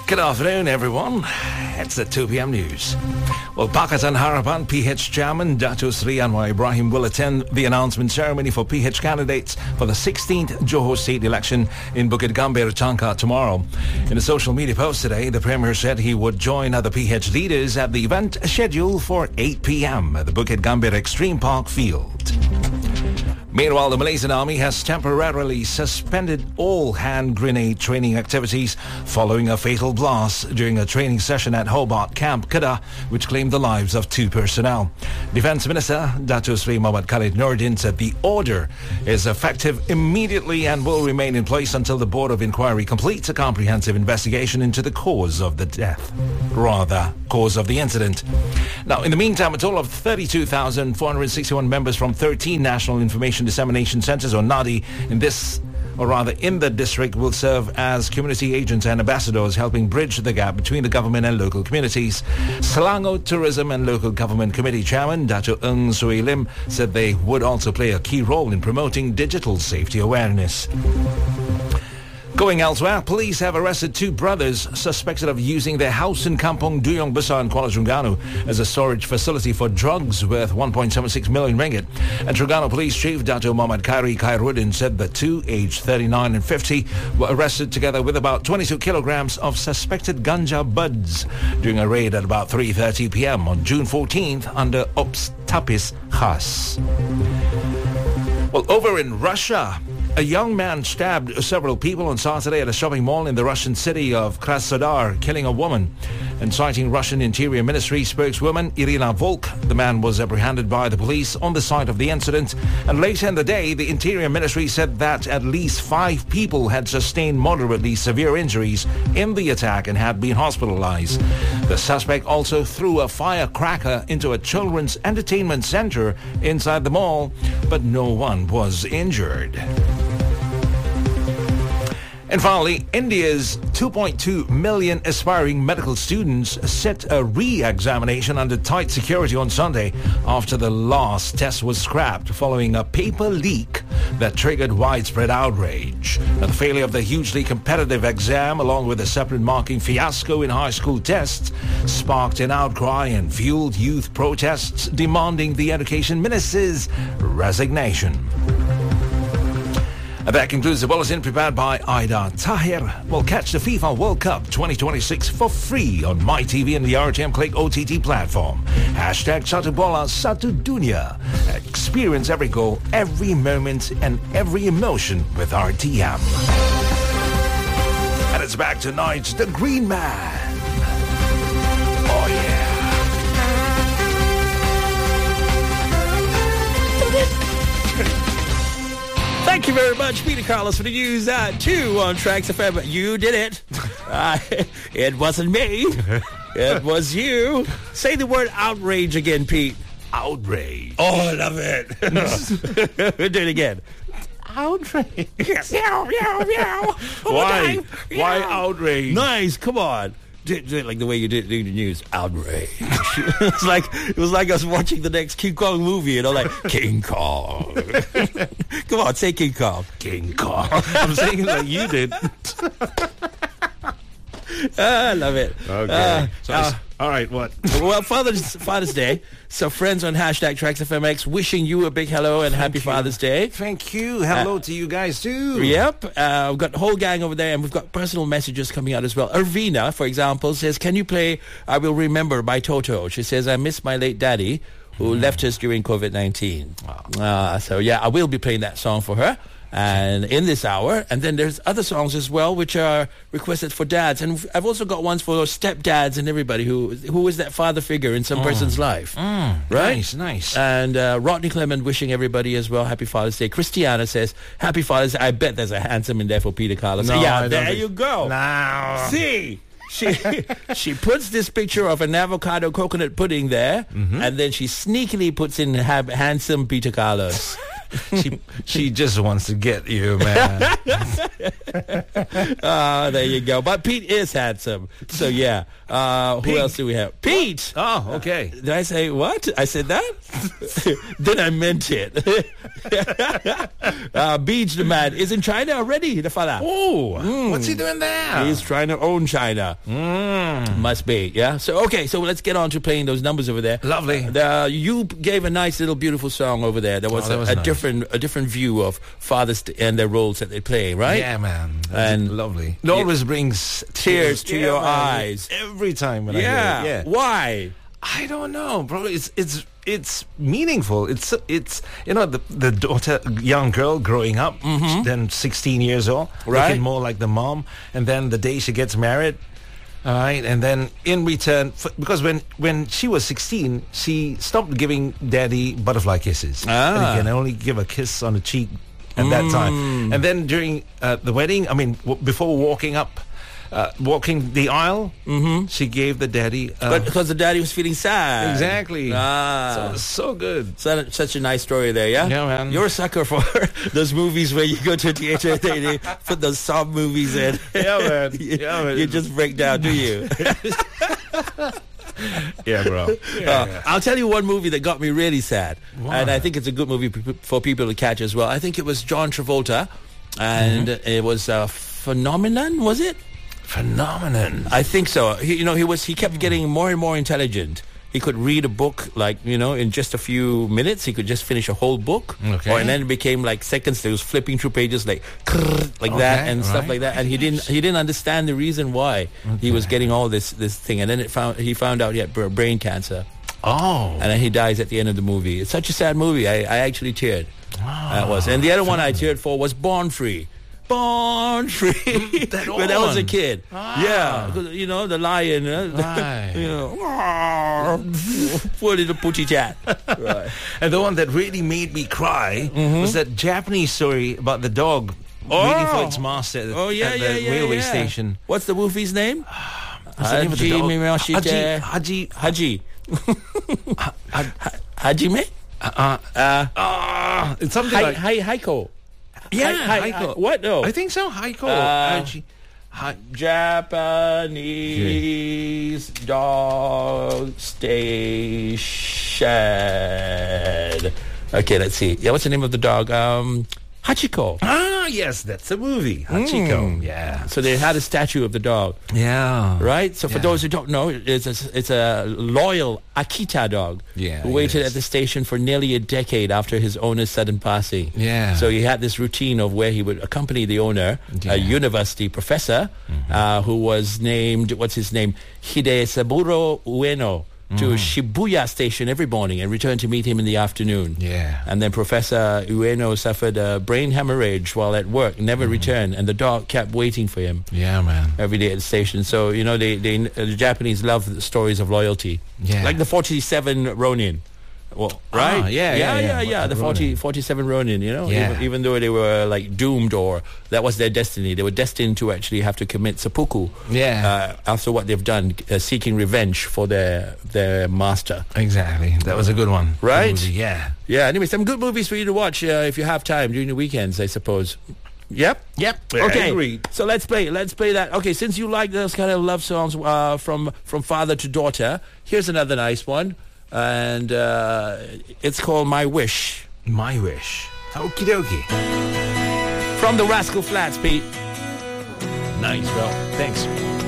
Good afternoon, everyone. It's the 2 p.m. news. Well, Pakatan Harapan PH Chairman Dato Sri Anwar Ibrahim will attend the announcement ceremony for PH candidates for the 16th Johor State election in Bukit Gambir, Changkat tomorrow. In a social media post today, the Premier said he would join other PH leaders at the event scheduled for 8 p.m. at the Bukit Gambir Extreme Park Field. Meanwhile, the Malaysian Army has temporarily suspended all hand grenade training activities following a fatal blast during a training session at Hobart Camp, Kedah, which claimed the lives of 2 personnel. Defence Minister Dato Sri Muhammad Khalid Nordin said the order is effective immediately and will remain in place until the Board of Inquiry completes a comprehensive investigation into the cause of the incident. Now, in the meantime, a total of 32,461 members from 13 National Information Dissemination Centres, or NADI, in the district will serve as community agents and ambassadors, helping bridge the gap between the government and local communities. Selangor Tourism and Local Government Committee Chairman Dato Ng Sui Lim said they would also play a key role in promoting digital safety awareness. Going elsewhere, police have arrested 2 brothers suspected of using their house in Kampung Duyung Besar in Kuala Terengganu as a storage facility for drugs worth 1.76 million ringgit. And Terengganu Police Chief Dato Muhammad Khairi Khairuddin said the 2, aged 39 and 50, were arrested together with about 22 kilograms of suspected ganja buds during a raid at about 3:30 p.m. on June 14th under Ops Tapis Khas. Well, over in Russia, a young man stabbed several people on Saturday at a shopping mall in the Russian city of Krasnodar, killing a woman. And citing Russian Interior Ministry spokeswoman Irina Volk, the man was apprehended by the police on the site of the incident. And later in the day, the Interior Ministry said that at least 5 people had sustained moderately severe injuries in the attack and had been hospitalized. The suspect also threw a firecracker into a children's entertainment center inside the mall, but no one was injured. And finally, India's 2.2 million aspiring medical students set a re-examination under tight security on Sunday after the last test was scrapped following a paper leak that triggered widespread outrage. Now, the failure of the hugely competitive exam, along with a separate marking fiasco in high school tests, sparked an outcry and fueled youth protests demanding the education minister's resignation. And that concludes the bulletin prepared by Aida Tahir. We'll catch the FIFA World Cup 2026 for free on MyTV and the RTM Click OTT platform. #Satu Bola Satu Dunia. Experience every goal, every moment, and every emotion with RTM. And it's back tonight, the Green Man. Oh yeah. Thank you very much, Peter Carlos, for the news. 2 on Tracks FM. You did it. It wasn't me. It was you. Say the word outrage again, Pete. Outrage. Oh, I love it. Do it again. Outrage. Meow, meow, meow. Why? Why outrage? Nice. Come on. Do it like the way you did the news. Outrage. It was like I was watching the next King Kong movie, like King Kong. Come on, say King Kong. King Kong. I'm saying it like you did. I love it. Okay. All right, what? Well, Father's Day. So friends on #TracksFMX wishing you a big hello and happy Father's Day. Thank you. Hello to you guys too. Yep. We've got the whole gang over there, and we've got personal messages coming out as well. Irvina, for example, says, can you play I Will Remember by Toto? She says, I miss my late daddy who left us during COVID-19. Wow. So yeah, I will be playing that song for her. And in this hour, and then there's other songs as well which are requested for dads, and I've also got ones for stepdads and everybody who is that father figure in some person's life, right? Nice. And Rodney Clement wishing everybody as well happy Father's Day. Christiana says happy Father's Day. I bet there's a handsome in there for Peter Carlos. No, yeah, there you go. Now, see. She puts this picture of an avocado coconut pudding there, and then she sneakily puts in handsome Peter Carlos. she just wants to get you, man. There you go. But Pete is handsome. So, yeah. Who else do we have? Pete! Oh, okay. Did I say what? I said that? Then I meant it. Beach the man is in China already, the fella. Oh, what's he doing there? He's trying to own China. Must be, yeah? So, okay, so let's get on to playing those numbers over there. Lovely. You gave a nice little beautiful song over there. There was, a nice. different view of fathers and their roles that they play, right? Yeah, man. And lovely. It always brings tears to your man. eyes. Every time when I hear it. Yeah. Why? I don't know, bro. It's meaningful. It's the daughter, young girl growing up, then 16 years old, Right. looking more like the mom, and then the day she gets married. All right, and then in return, because when she was 16, she stopped giving daddy butterfly kisses. And he can only give a kiss on the cheek at that time. And then during the wedding, before walking the aisle, she gave the daddy. But because the daddy was feeling sad. Exactly. Ah. So, so good. Such a nice story there, yeah? Yeah, man. You're a sucker for those movies where you go to a theater, they put those sob movies in. Yeah, man. You just break down, do you? Yeah, bro. I'll tell you one movie that got me really sad. Why? And I think it's a good movie for people to catch as well. I think it was John Travolta. And it was Phenomenon, was it? Phenomenon. I think so. He kept getting more and more intelligent. He could read a book in just a few minutes. He could just finish a whole book. Okay. And then it became like seconds. He was flipping through pages like that and stuff like that. And he didn't understand the reason why he was getting all this thing. And then he found out he had brain cancer. Oh. And then he dies at the end of the movie. It's such a sad movie. I actually teared. That was. And the other one I teared for was Born Free. Born Free. When I was a kid. Yeah. The lion. Poor little putty cat. Right. And the one that really made me cry was that Japanese story about the dog waiting for its master at the railway station. What's the movie's name? What's the name of the dog? Haji. Hajime? It's something like... Haiko. Yeah, Haiko. What? No. I think so. Haiko. Japanese dog station. Okay, let's see. Yeah, what's the name of the dog? Hachiko. Ah, yes, that's a movie. Hachiko. Yeah. So they had a statue of the dog. Yeah. Right? So for those who don't know, it's a loyal Akita dog who waited at the station for nearly a decade after his owner's sudden passing. Yeah. So he had this routine of where he would accompany the owner, a university professor, who was named, what's his name? Hidesaburo Ueno. To Shibuya station every morning and return to meet him in the afternoon. Yeah. And then Professor Ueno suffered a brain hemorrhage while at work, never returned, and the dog kept waiting for him. Yeah, man. Every day at the station. So, the Japanese love the stories of loyalty. Yeah. Like the 47 Ronin. Well, right? Yeah. The 47 Ronin, even though they were like doomed or that was their destiny. They were destined to actually have to commit seppuku. Yeah. After what they've done, seeking revenge for their master. Exactly. That was a good one. Right? Movie, yeah. Yeah. Anyway, some good movies for you to watch if you have time during the weekends, I suppose. Yep. Okay. Agreed. So let's play that. Okay, since you like those kind of love songs from father to daughter, here's another nice one. And it's called My Wish. My Wish. Okie dokie. From the Rascal Flatts, Pete. Nice, bro. Thanks.